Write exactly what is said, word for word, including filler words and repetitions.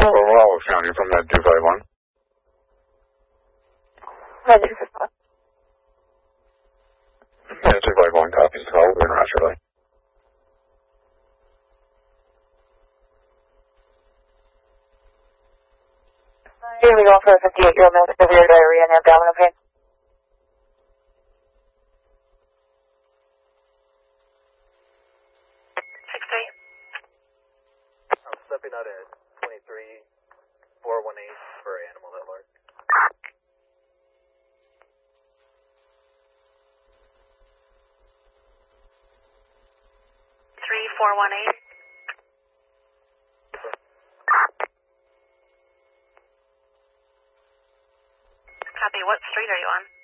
Bravo County from that two five one. Hi, this is what? Yeah, two five one copies the call. We're in Roger Lake. Here we go for a fifty-eight-year-old male with severe diarrhea and abdominal pain. six three. I'm stepping out at twenty-three four one eight for animal alert. three four one eight. Copy. What street are you on?